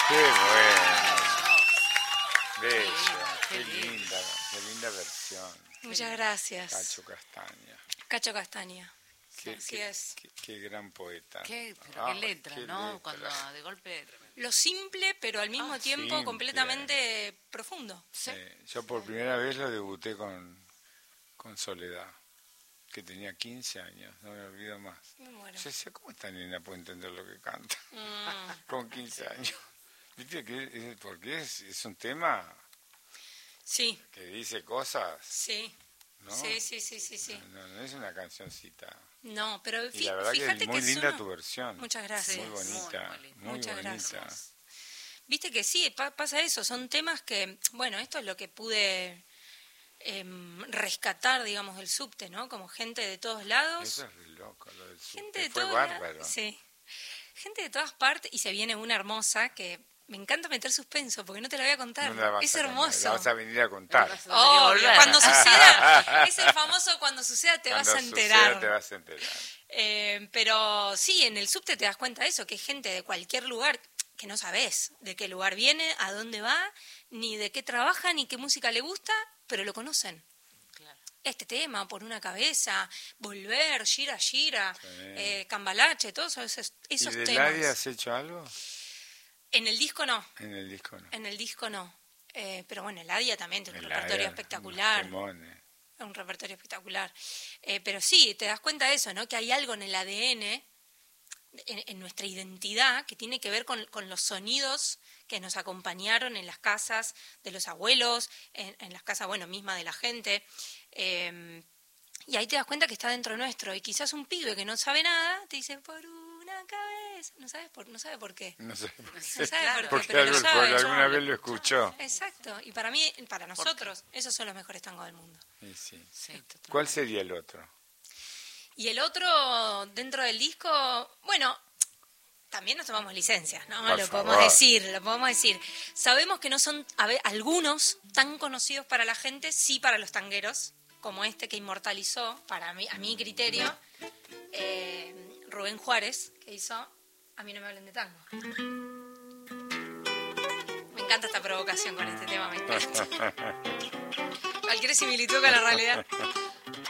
Qué bueno. Bello. Qué linda versión. Muchas gracias. Cacho Castaña. Cacho Castaña. Qué, Así qué, es. qué gran poeta. Qué letra, qué ¿no? letra. Cuando de golpe... Lo simple, pero al mismo tiempo simple. completamente profundo. Sí. Yo por primera vez lo debuté con Soledad, que tenía 15 años, no me olvido más. Me muero. Yo decía, ¿cómo esta nena puede entender lo que canta? Con 15 años. ¿Viste? Porque es un tema Sí, que dice cosas, sí. ¿no? Sí. No es una cancioncita. No, pero Y la verdad fíjate que es muy que linda son... tu versión. Muchas gracias. Muy bonita, muy Muchas bonita. gracias. Viste que sí, pasa eso, son temas que, bueno, esto es lo que pude rescatar, digamos, del subte, ¿no? Como gente de todos lados. Eso es re loco, lo del Gente subte. de Fue todos bárbaro. lados. Sí. Gente de todas partes, y se viene una hermosa que me encanta meter suspenso, porque no te la voy a contar. No la vas es a contar, hermoso. la vas a venir a contar. Obvio, cuando suceda, es el famoso cuando suceda te vas a enterar. Te vas a enterar. Pero sí, en el subte te das cuenta de eso, que es gente de cualquier lugar que no sabes de qué lugar viene, a dónde va, ni de qué trabaja, ni qué música le gusta, pero lo conocen. Claro. Este tema, Por una cabeza, Volver, Gira, Sí. Cambalache, todos esos ¿Y de temas. Ladia has hecho algo? En el disco no. En el disco no. En el disco no. Pero bueno, Eladia también tiene un Eladia, repertorio espectacular. Un repertorio espectacular. Pero sí, te das cuenta de eso, ¿no? Que hay algo en el ADN, en nuestra identidad, que tiene que ver con los sonidos que nos acompañaron en las casas de los abuelos, en las casas, bueno, misma de la gente. Y ahí te das cuenta que está dentro nuestro. Y quizás un pibe que no sabe nada te dice, por una cabeza. No sabe por qué. No sé por qué. No sabe por qué, Porque pero lo sabe. alguna vez lo escuchó. Exacto. Y para mí, para nosotros, esos son los mejores tangos del mundo. Y sí. Sí, totalmente. ¿Cuál sería el otro? Y el otro, dentro del disco, bueno, también nos tomamos licencias, ¿no? Por Lo favor. podemos decir. Sabemos que no son, algunos tan conocidos para la gente, sí para los tangueros, como este que inmortalizó, para mí, a mi criterio, Rubén Juárez, que hizo A mí no me hablen de tango. Me encanta esta provocación con este tema, me encanta. Cualquier similitud con la realidad.